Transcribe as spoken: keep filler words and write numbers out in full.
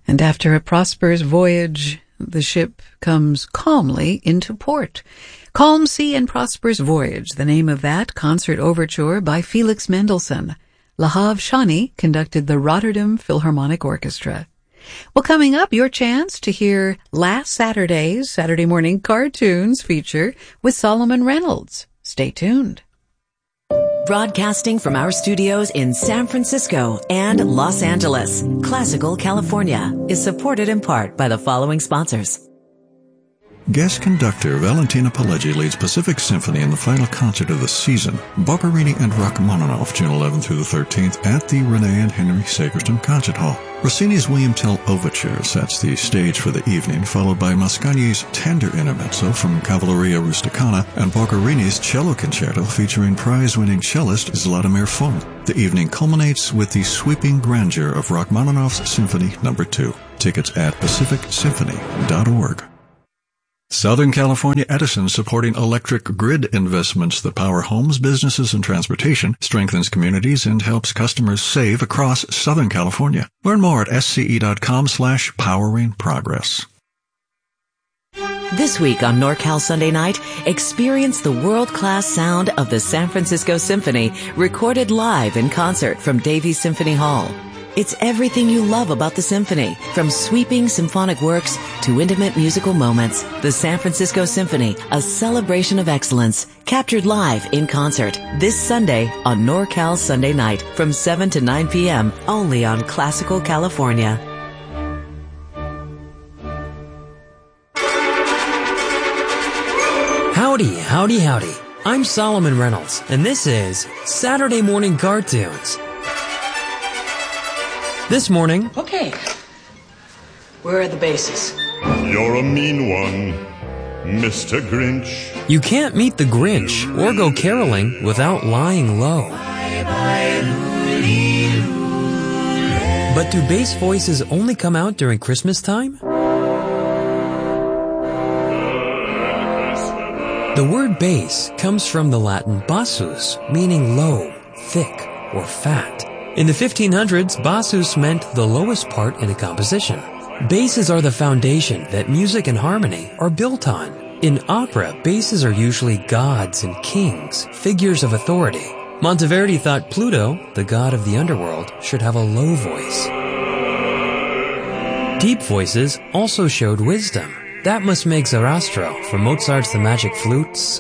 And after a prosperous voyage, the ship comes calmly into port. Calm Sea and Prosperous Voyage, the name of that concert overture by Felix Mendelssohn. Lahav Shani conducted the Rotterdam Philharmonic Orchestra. Well, coming up, your chance to hear last Saturday's Saturday Morning Cartoons feature with Solomon Reynolds. Stay tuned. Broadcasting from our studios in San Francisco and Los Angeles, Classical California is supported in part by the following sponsors. Guest conductor Valentina Pileggi leads Pacific Symphony in the final concert of the season, Boccherini and Rachmaninoff, June eleventh through the thirteenth at the Renee and Henry Sagerstrom Concert Hall. Rossini's William Tell Overture sets the stage for the evening, followed by Mascagni's Tender Intermezzo from Cavalleria Rusticana and Boccherini's Cello Concerto featuring prize-winning cellist Zlatomir Fong. The evening culminates with the sweeping grandeur of Rachmaninoff's Symphony Number two. Tickets at pacific symphony dot org. Southern California Edison, supporting electric grid investments that power homes, businesses, and transportation, strengthens communities, and helps customers save across Southern California. Learn more at sce.com slash powering progress. This week on NorCal Sunday Night, experience the world-class sound of the San Francisco Symphony, recorded live in concert from Davies Symphony Hall. It's everything you love about the symphony, from sweeping symphonic works to intimate musical moments. The San Francisco Symphony, a celebration of excellence, captured live in concert this Sunday on NorCal Sunday Night from seven to nine p.m. only on Classical California. Howdy, howdy, howdy. I'm Solomon Reynolds, and this is Saturday Morning Cartoons. This morning... Okay. Where are the bases? You're a mean one, Mister Grinch. You can't meet the Grinch or go caroling without lying low. But do bass voices only come out during Christmas time? The word bass comes from the Latin bassus, meaning low, thick, or fat. In the fifteen hundreds, bassus meant the lowest part in a composition. Basses are the foundation that music and harmony are built on. In opera, basses are usually gods and kings, figures of authority. Monteverdi thought Pluto, the god of the underworld, should have a low voice. Deep voices also showed wisdom. That must make Sarastro from Mozart's The Magic Flute